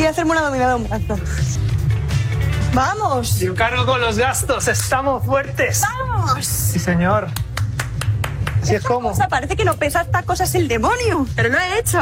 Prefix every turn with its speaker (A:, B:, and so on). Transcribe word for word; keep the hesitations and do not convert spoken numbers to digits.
A: a hacerme una dominada un brazo. ¡Vamos!
B: Yo cargo con los gastos, estamos fuertes.
A: ¡Vamos!
B: Sí, señor. Así es como.
A: O sea, parece que no pesa esta cosa, es el demonio. Pero lo he hecho.